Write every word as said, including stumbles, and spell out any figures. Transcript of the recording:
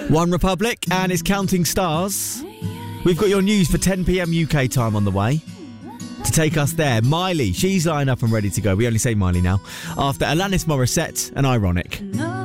One Republic and it's Counting Stars. We've got your news for ten p.m. U K time on the way. To take us there, Miley, she's lined up and ready to go. We only say Miley now. After Alanis Morissette and Ironic. No.